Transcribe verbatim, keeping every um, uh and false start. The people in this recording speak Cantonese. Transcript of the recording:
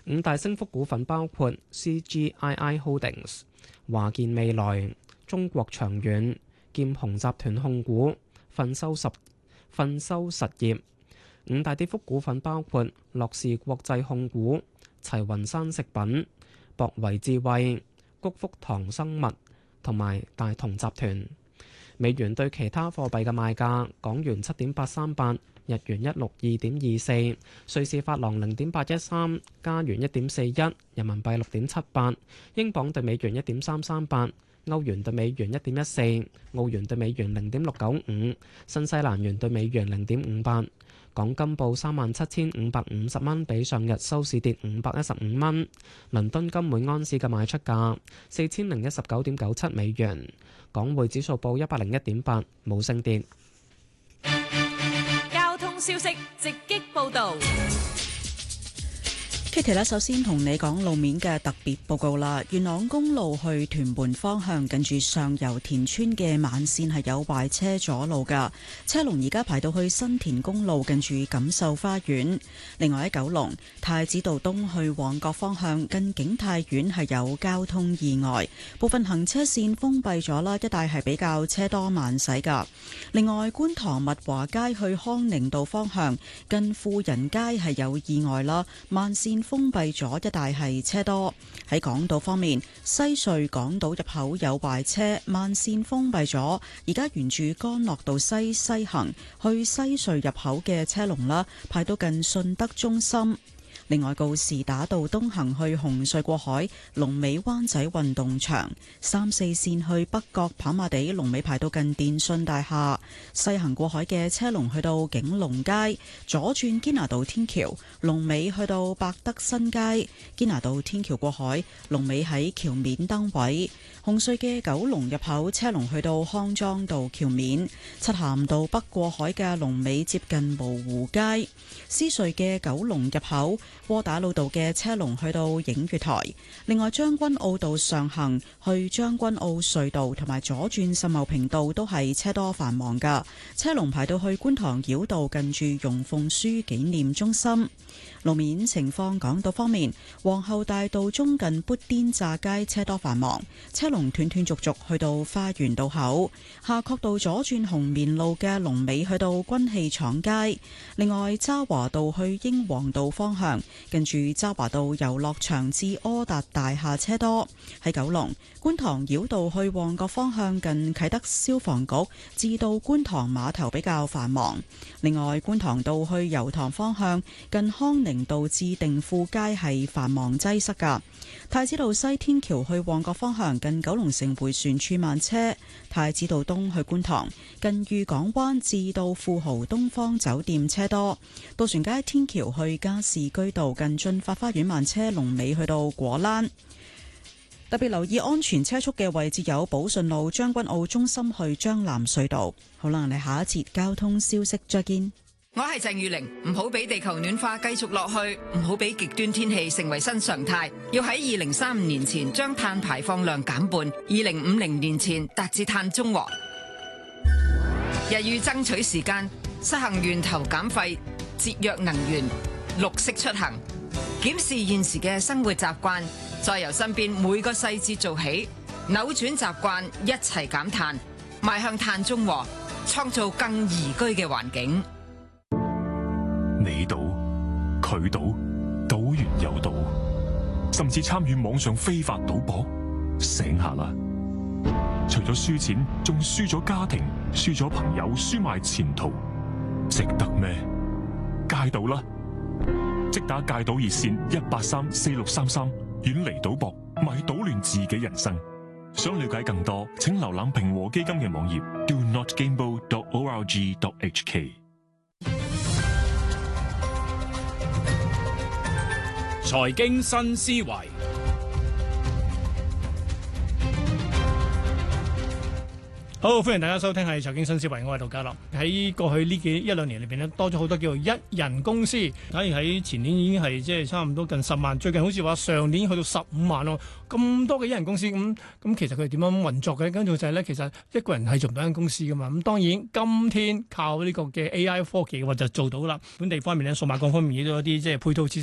五大升幅股份包括 C G I I Holdings、華健未來、中國長遠、劍虹集團控股、奮修實奮修實業。五大跌幅股份包括樂視國際控股、齊雲山食品、博維智慧、谷福堂生物同埋大同集團。美元對其他貨幣嘅賣價：港元七點八三八，日元一六二點二四，瑞士法郎零點八一三，加元一點四一，人民幣六點七八，英鎊對美元一點三三八，歐元對美元一點一四，澳元對美元零點六九五，新西蘭元對美元零點五八。港金報三萬七千五百五十蚊，比上日收市跌五百一十五蚊。倫敦金每安士嘅賣出價四千零一十九點九七美元。港匯指數報一百零一點八，冇升跌。 交通消息直擊報導。 Kitty 咧，首先同你講路面嘅特別報告啦。元朗公路去屯門方向，近住上游田村嘅慢線係有壞車阻路噶，車龍而家排到去新田公路近住錦繡花園。另外喺九龍太子道東去旺角方向，近景泰苑係有交通意外，部分行車線封閉咗啦，一帶係比較車多慢駛噶。另外觀塘密華街去康寧道方向，近富人街係有意外啦，慢線封閉咗，一帶係車多。喺港島方面，西隧港島入口有壞車，慢線封閉咗。而家沿住干諾道西西行去西隧入口嘅車龍啦，排到近順德中心。另外，告士打道東行去紅隧過海，龍尾灣仔運動場；三四線去北角跑馬地，龍尾排到近電訊大廈。西行過海嘅車龍去到景隆街，左轉堅拿道天橋，龍尾去到百德新街。堅拿道天橋過海，龍尾喺橋面燈位。紅隧嘅九龍入口車龍去到康莊道橋面，漆咸道北過海嘅龍尾接近蕪湖街。獅隧嘅九龍入口，窩打老道嘅車龍去到映月台。另外將軍澳道上行去將軍澳隧道同埋左轉秀茂坪道都係車多繁忙噶，車龍排到去觀塘繞道近住容鳳書紀念中心。路面情況，港島方面，皇后大道中近砵甸乍街車多繁忙，車龍斷斷續續去到花園道口。夏慤道左轉紅棉路嘅龍尾去到軍器廠街。另外渣華道去英皇道方向，近住渣華道遊樂場至柯達大廈車多。喺九龍觀塘繞道去旺角方向，近啟德消防局至到觀塘碼頭比較繁忙。另外觀塘道去油塘方向，近康寧道至定富街係繁忙擠塞噶。太子道西天橋去旺角方向，近九龍城迴旋處慢車。太子道東去觀塘，近裕港灣至到富豪東方酒店車多。渡船街天橋去加士居道，近駿發花園慢車，龍尾去到果欄。特別留意安全車速嘅位置有寶順路將軍澳中心去將藍隧道。好啦，我哋下一節交通消息再見。 我係鄭裕玲，唔好俾地球暖化繼續落去，唔好俾極端天氣成為新常態。要喺二零三五年前將碳排放量減半，二零五零年前達至碳中和。日欲爭取時間，實行源頭減廢、節約能源、綠色出行，檢視現時嘅生活習慣，再由身邊每個細節做起，扭轉習慣，一齊減碳，邁向碳中和，創造更宜居嘅環境。 你賭佢賭，賭完又賭，甚至參與網上非法賭博，醒下啦！除咗輸錢，仲輸咗家庭，輸咗朋友，輸埋前途，值得咩？戒賭啦！即打戒賭熱線一八三四六三三，遠離賭博，咪搗亂自己人生。想了解更多，請瀏覽平和基金嘅網頁 do not gamble dot org dot h k。 財經新思維，好，歡迎大家收聽係財經新思維，我係杜家樂。喺過去呢幾一兩年裏邊咧，多咗好多叫做一人公司。假如喺前年已經係即係差唔多近十萬，最近好似話上年去到十五萬咯。咁多嘅一人公司，咁、嗯、咁其實佢哋點樣運作嘅？跟住就係咧，其實一個人係做唔到間公司噶嘛。咁當然今天靠呢個嘅 A I 科技嘅話就做到啦。本地方面咧，數碼港方面亦都有啲即係配套設施。